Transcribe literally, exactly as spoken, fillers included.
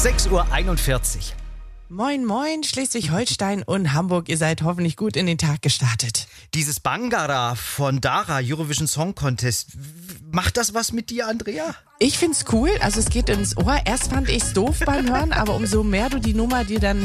sechs Uhr einundvierzig. Moin, moin, Schleswig-Holstein und Hamburg. Ihr seid hoffentlich gut in den Tag gestartet. Dieses Bangara von Dara, Eurovision Song Contest, macht das was mit dir, Andrea? Ich find's cool, also es geht ins Ohr. Erst fand ich's doof beim Hören, aber umso mehr du die Nummer dir dann